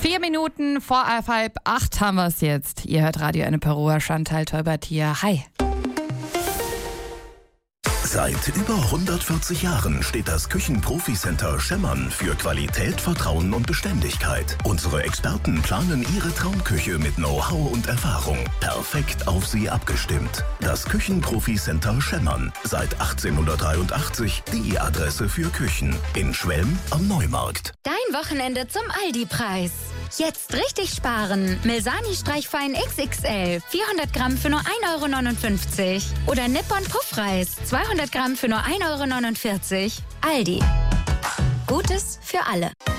4 Minuten vor 7:30 haben wir es jetzt. Ihr hört Radio Anne Perua, Chantal Teubert hier. Hi. Seit über 140 Jahren steht das Küchenprofi-Center Schemmern für Qualität, Vertrauen und Beständigkeit. Unsere Experten planen Ihre Traumküche mit Know-how und Erfahrung. Perfekt auf Sie abgestimmt. Das Küchenprofi-Center Schemmern. Seit 1883 die Adresse für Küchen. In Schwelm am Neumarkt. Dein Wochenende zum Aldi-Preis. Jetzt richtig sparen. Milsani Streichfein XXL. 400 Gramm für nur 1,59 €. Oder Nippon Puffreis. 200 Gramm für nur 1,49 €. Aldi. Gutes für alle.